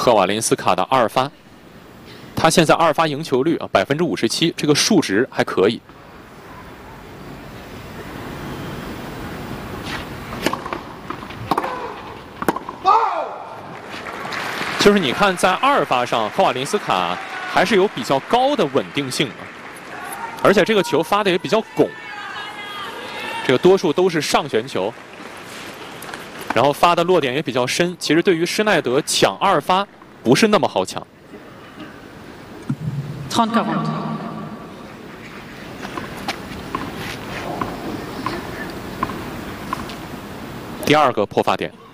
赫瓦林斯卡的2发，他现在2发赢球率啊57%，这个数值还可以。就是你看，在2发上，赫瓦林斯卡还是有比较高的稳定性的，而且这个球发的也比较拱，这个多数都是上旋球，然后发的落点也比较深。其实对于施耐德抢2发不是那么好抢。第2个破发点。